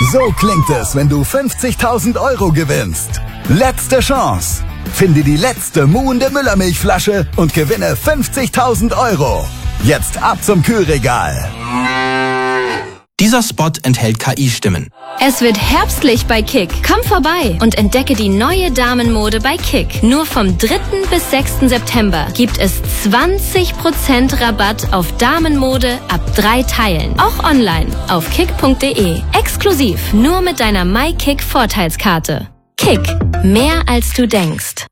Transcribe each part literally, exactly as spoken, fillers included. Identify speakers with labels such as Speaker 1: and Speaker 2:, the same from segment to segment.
Speaker 1: So klingt es, wenn du fünfzigtausend Euro gewinnst. Letzte Chance. Finde die letzte muhende Müllermilchflasche und gewinne fünfzigtausend Euro. Jetzt ab zum Kühlregal.
Speaker 2: Dieser Spot enthält K I-Stimmen.
Speaker 3: Es wird herbstlich bei Kick. Komm vorbei und entdecke die neue Damenmode bei Kick. Nur vom dritten bis sechsten September gibt es zwanzig Prozent Rabatt auf Damenmode ab drei Teilen. Auch online auf kick punkt de. Exklusiv nur mit deiner MyKick Vorteilskarte. Kick. Mehr als du denkst.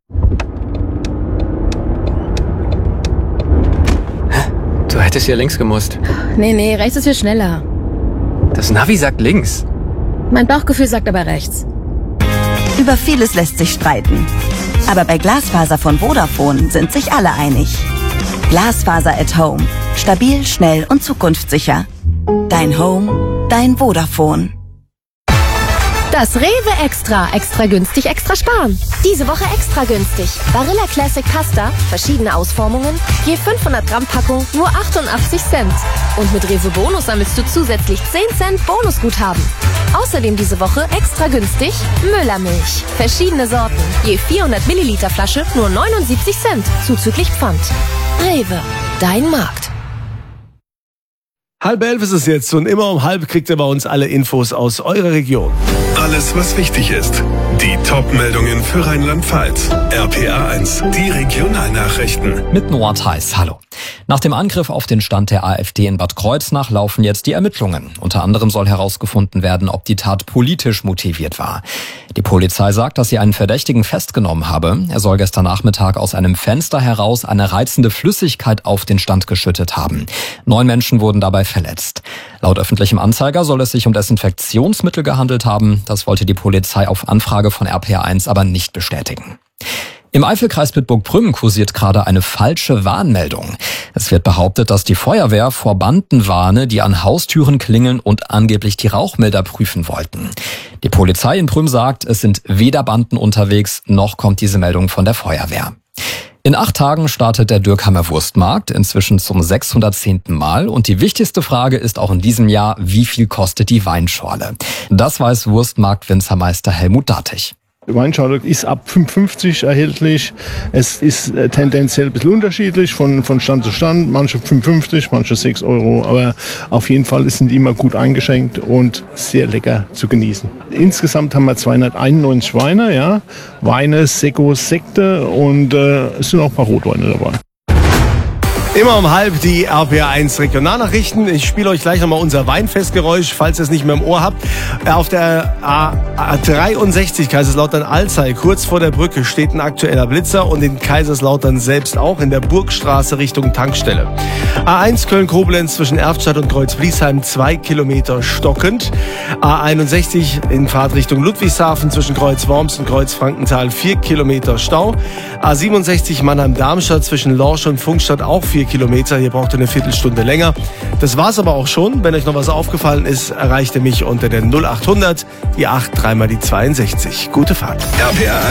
Speaker 4: Du hättest hier links gemusst.
Speaker 5: Nee, nee, rechts ist viel schneller.
Speaker 4: Das Navi sagt links.
Speaker 5: Mein Bauchgefühl sagt aber rechts.
Speaker 6: Über vieles lässt sich streiten. Aber bei Glasfaser von Vodafone sind sich alle einig. Glasfaser at Home. Stabil, schnell und zukunftssicher. Dein Home, dein Vodafone.
Speaker 5: Das Rewe Extra. Extra günstig, extra sparen.
Speaker 7: Diese Woche extra günstig. Barilla Classic Pasta, verschiedene Ausformungen, je fünfhundert Gramm Packung, nur achtundachtzig Cent. Und mit Rewe Bonus sammelst du zusätzlich zehn Cent Bonusguthaben. Außerdem diese Woche extra günstig Müllermilch. Verschiedene Sorten, je vierhundert Milliliter Flasche, nur neunundsiebzig Cent, zuzüglich Pfand. Rewe, dein Markt.
Speaker 8: Halb elf ist es jetzt und immer um halb kriegt ihr bei uns alle Infos aus eurer Region.
Speaker 9: Alles, was wichtig ist. Die Top-Meldungen für Rheinland-Pfalz. R P A eins, die Regionalnachrichten.
Speaker 10: Mit Noah Theis, hallo. Nach dem Angriff auf den Stand der AfD in Bad Kreuznach laufen jetzt die Ermittlungen. Unter anderem soll herausgefunden werden, ob die Tat politisch motiviert war. Die Polizei sagt, dass sie einen Verdächtigen festgenommen habe. Er soll gestern Nachmittag aus einem Fenster heraus eine reizende Flüssigkeit auf den Stand geschüttet haben. Neun Menschen wurden dabei verletzt. Laut öffentlichem Anzeiger soll es sich um Desinfektionsmittel gehandelt haben. Das wollte die Polizei auf Anfrage von R P A eins aber nicht bestätigen. Im Eifelkreis Bitburg-Prüm kursiert gerade eine falsche Warnmeldung. Es wird behauptet, dass die Feuerwehr vor Banden warne, die an Haustüren klingeln und angeblich die Rauchmelder prüfen wollten. Die Polizei in Prüm sagt, es sind weder Banden unterwegs, noch kommt diese Meldung von der Feuerwehr. In acht Tagen startet der Dürkheimer Wurstmarkt, inzwischen zum sechshundertzehnten Mal. Und die wichtigste Frage ist auch in diesem Jahr, wie viel kostet die Weinschorle? Das weiß Wurstmarkt-Winzermeister Helmut Datig.
Speaker 11: Die Weinschorle ist ab fünf fünfzig erhältlich. Es ist äh, tendenziell ein bisschen unterschiedlich von, von Stand zu Stand. Manche fünf fünfzig, manche sechs Euro. Aber auf jeden Fall sind die immer gut eingeschenkt und sehr lecker zu genießen. Insgesamt haben wir zweihunderteinundneunzig Weine, ja. Weine, Sekos, Sekte und äh, es sind auch ein paar Rotweine dabei.
Speaker 8: Immer um halb die R P A eins Regionalnachrichten. Ich spiele euch gleich nochmal unser Weinfestgeräusch, falls ihr es nicht mehr im Ohr habt. Auf der A dreiundsechzig Kaiserslautern-Alzey, kurz vor der Brücke, steht ein aktueller Blitzer und in Kaiserslautern selbst auch in der Burgstraße Richtung Tankstelle. A eins Köln-Koblenz zwischen Erftstadt und Kreuzbliesheim zwei Kilometer stockend. A einundsechzig in Fahrtrichtung Ludwigshafen zwischen Kreuzworms und Kreuzfrankenthal vier Kilometer Stau. A siebenundsechzig Mannheim-Darmstadt zwischen Lorsch und Funkstadt auch vier Kilometer. Hier braucht ihr eine Viertelstunde länger. Das war's aber auch schon. Wenn euch noch was aufgefallen ist, erreicht ihr mich unter der null achthundert, die acht, dreimal die zweiundsechzig. Gute Fahrt.
Speaker 9: R P A